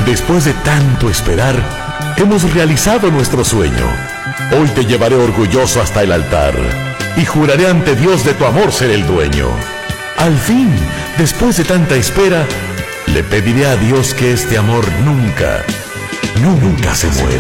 Después de tanto esperar, hemos realizado nuestro sueño. Hoy te llevaré orgulloso hasta el altar y juraré ante Dios de tu amor ser el dueño. Al fin, después de tanta espera, le pediré a Dios que este amor nunca se muera.